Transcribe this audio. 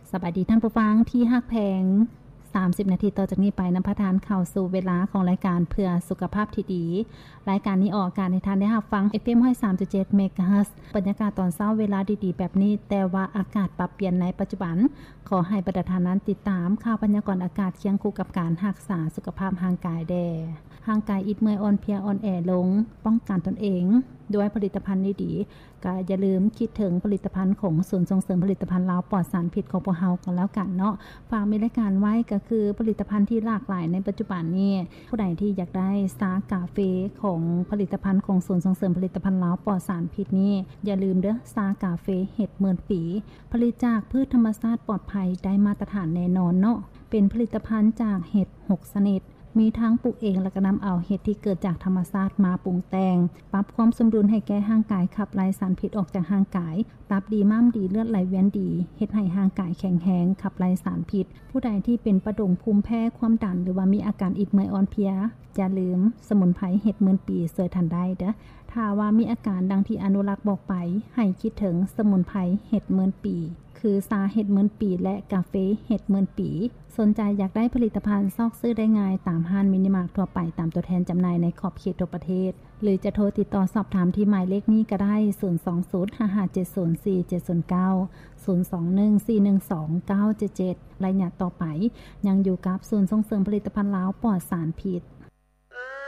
สวัสดีท่านผู้ฟังที่ฮักแพง30นาทีต่อจากนี้ไปนำพระทานเข้าสู่เวลาของรายการเพื่อสุขภาพที่ดีรายการนี้ออกอากาศในท่านได้รับฟัง FM 103.7 เมกะเฮิรตซ์บรรยากาศตอนเช้าเวลาดีๆแบบนี้แต่ว่าอากาศปรับเปลี่ยนในปัจจุบันขอให้ประชาชนนั้นติดตามข่าวพยากรณ์อากาศเคียงคู่กับการรักษาสุขภาพร่างกายแด่ร่างกายอิดเมื่อยอ่อนเพลียอ่อนแอลงป้องกันตนเองด้วยผลิตภัณฑ์ดีๆก็อย่าลืมคิดถึงผลิตภัณฑ์ของศูนย์ส่งเสริมผลิตภัณฑ์ลาวปลอดสารพิษของพวกเฮากันแล้วกันเนาะฝากมีรายการไว้ก็คือผลิตภัณฑ์ที่หลากหลายในปัจจุบันนี้ผู้ใดที่อยากได้ซากาเฟของผลิตภัณฑ์ของศูนย์ส่งเสริมผลิตภัณฑ์ลาวปลอดสารพิษนี้อย่าลืมเด้อซากาเฟเห็ดเมือนปีผลิตจากพืชธรรมชาติปลอดภัยได้มาตรฐานแน่นอนเนาะเป็นผลิตภัณฑ์จากเห็ด6ชนิดมีทั้งปลูกเองและก็นำเอาเห็ดที่เกิดจากธรรมชาติมาปรุงแต่งปรับความสมดุลให้แก่ร่างกายขับไล่สารพิษออกจากร่างกายตับดีม้ามดีเลือดไหลเวียนดีเฮ็ดให้ร่างกายแข็งแรงขับไล่สารพิษผู้ใดที่เป็นประดงภูมิแพ้ความดันหรือว่ามีอาการอิดเมื่อยอ่อนเพลียอย่าลืมสมุนไพรเห็ดหมื่นปีช่วยทันได้เด้อถ้าว่ามีอาการดังที่อนุรักษ์บอกไปให้คิดถึงสมุนไพรเห็ดหมื่นปีคือซาเห็ดหมื่นปีและกาเฟเห็ดหมื่นปีสนใจอยากได้ผลิตภัณฑ์ซอกซื้อได้ง่ายตามห้างมินิมาร์ททั่วไปตามตัวแทนจำหน่ายในขอบเขตทั่วประเทศหรือจะโทรติดต่อสอบถามที่หมายเลขนี้ก็ได้02055704709 021412977ระยะต่อไปยังอยู่กับศูนย์ส่งเสริมผลิตภัณฑ์ลาวปลอดสารพิษ